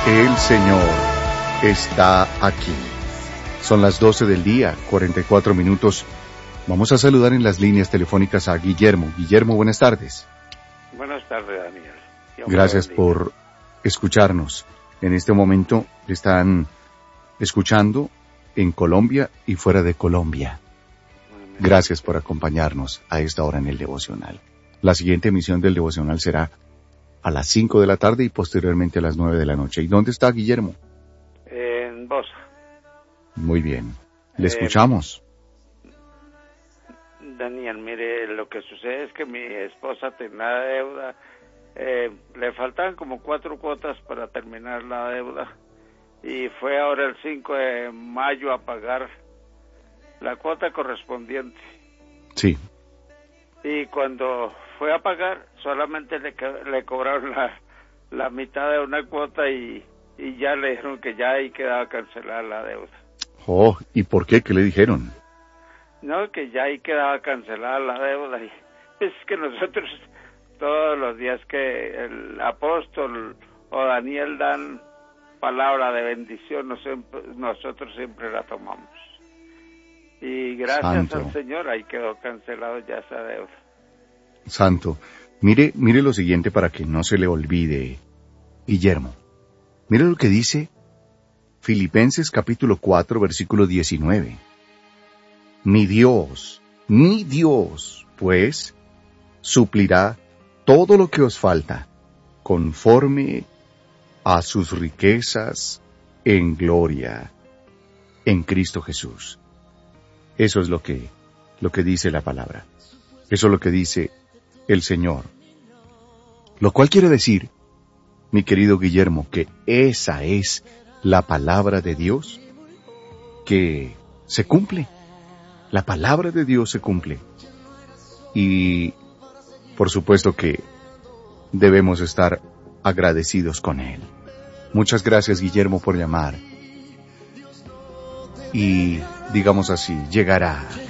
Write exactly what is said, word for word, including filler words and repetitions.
El Señor está aquí. Son las doce del día, cuarenta y cuatro minutos. Vamos a saludar en las líneas telefónicas a Guillermo. Guillermo, buenas tardes. Buenas tardes, Daniel. Dios Gracias por escucharnos. En este momento están escuchando en Colombia y fuera de Colombia. Gracias por acompañarnos a esta hora en el devocional. La siguiente emisión del devocional será a las cinco de la tarde y posteriormente a las nueve de la noche. ¿Y dónde está Guillermo? En Bosa. Muy bien. Le Eh, escuchamos. Daniel, mire, lo que sucede es que mi esposa tenía deuda. Eh, le faltaban como cuatro cuotas para terminar la deuda. Y fue ahora el cinco de mayo a pagar la cuota correspondiente. Sí. Y cuando fue a pagar, solamente le, le cobraron la, la mitad de una cuota y, y ya le dijeron que ya ahí quedaba cancelada la deuda. Oh, ¿y por qué? ¿Qué le dijeron? No, que ya ahí quedaba cancelada la deuda. Y es que nosotros, todos los días que el apóstol o Daniel dan palabra de bendición, nosotros siempre la tomamos. Y gracias Santo. al Señor, ahí quedó cancelado ya esa deuda. Santo. Mire, mire lo siguiente para que no se le olvide, Guillermo. Mire lo que dice Filipenses capítulo cuatro, versículo diecinueve. Mi Dios, mi Dios, pues, suplirá todo lo que os falta, conforme a sus riquezas en gloria, en Cristo Jesús. Eso es lo que, lo que dice la palabra. Eso es lo que dice el Señor. Lo cual quiere decir, mi querido Guillermo, que esa es la palabra de Dios que se cumple. La palabra de Dios se cumple. Y, por supuesto que debemos estar agradecidos con Él. Muchas gracias, Guillermo, por llamar. Y, digamos así, llegará